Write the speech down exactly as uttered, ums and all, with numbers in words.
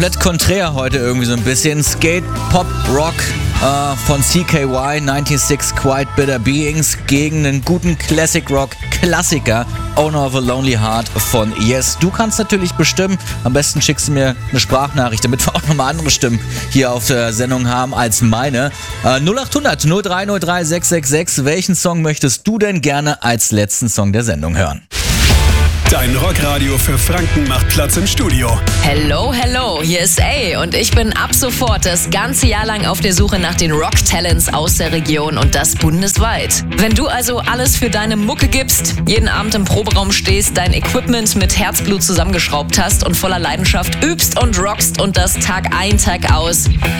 Komplett konträr heute irgendwie so ein bisschen. Skate, Pop, Rock äh, von C K Y, neunundsechzig Quite Bitter Beings gegen einen guten Classic Rock Klassiker, Owner of a Lonely Heart von Yes. Du kannst natürlich bestimmen, am besten schickst du mir eine Sprachnachricht, damit wir auch nochmal andere Stimmen hier auf der Sendung haben als meine. Äh, null acht hundert null drei null drei sechs sechs sechs, welchen Song möchtest du denn gerne als letzten Song der Sendung hören? Dein Rockradio für Franken macht Platz im Studio. Hello, hello, hier ist A und ich bin ab sofort das ganze Jahr lang auf der Suche nach den Rock-Talents aus der Region und das bundesweit. Wenn du also alles für deine Mucke gibst, jeden Abend im Proberaum stehst, dein Equipment mit Herzblut zusammengeschraubt hast und voller Leidenschaft übst und rockst und das Tag ein, Tag aus,